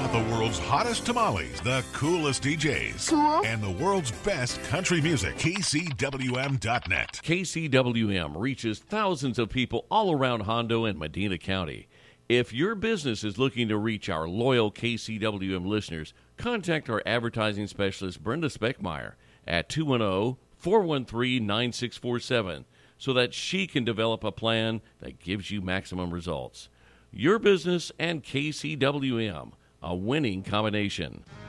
got the world's hottest tamales, the coolest DJs, and the world's best country music. KCWM.net. KCWM reaches thousands of people all around Hondo and Medina County. If your business is looking to reach our loyal KCWM listeners, contact our advertising specialist, Brenda Speckmeyer, at 210-413-9647 so that she can develop a plan that gives you maximum results. Your business and KCWM, a winning combination.